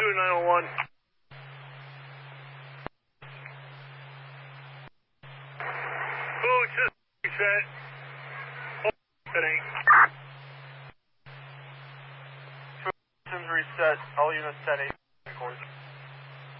901. Boots is reset. Setting. Systems reset. All units 10-8.